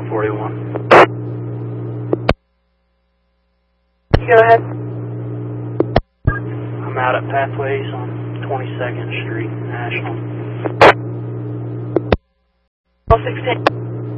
41. Go ahead. I'm out at Pathways on 22nd Street, National. 16.